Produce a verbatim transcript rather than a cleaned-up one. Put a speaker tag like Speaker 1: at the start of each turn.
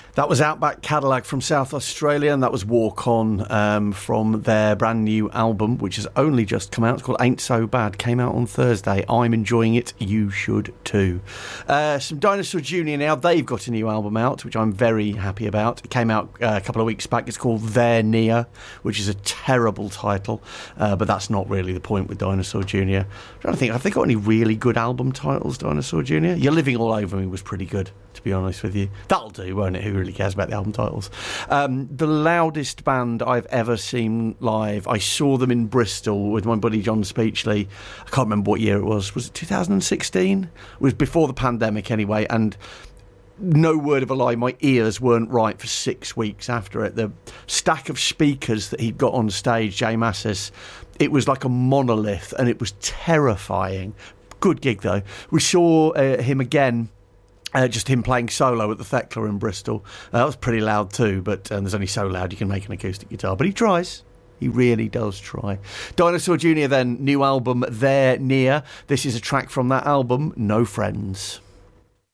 Speaker 1: That was Outback Cadillac from South Australia, and that was Walk On um, from their brand new album, which has only just come out. It's called Ain't So Bad. Came out on Thursday. I'm enjoying it. You should too. Uh, some Dinosaur Junior now. They've got a new album out, which I'm very happy about. It came out uh, a couple of weeks back. It's called They're Near, which is a terrible title, uh, but that's not really the point with Dinosaur Junior I'm trying to think, have they got any really good album titles, Dinosaur Junior? You're Living All Over Me was pretty good, to be honest with you. That'll do, won't it? Who really cares about the album titles? Um, the loudest band I've ever seen live, I saw them in Bristol with my buddy John Speechley. I can't remember what year it was. Was it two thousand sixteen? It was before the pandemic anyway, and no word of a lie, my ears weren't right for six weeks after it. The stack of speakers that he'd got on stage, Jay Massis, it was like a monolith, and it was terrifying. Good gig, though. We saw uh, him again, uh, just him playing solo at the Thekla in Bristol. Uh, that was pretty loud too, but um, there's only so loud you can make an acoustic guitar. But he tries. He really does try. Dinosaur Junior then, new album, They're Near. This is a track from that album, No Friends.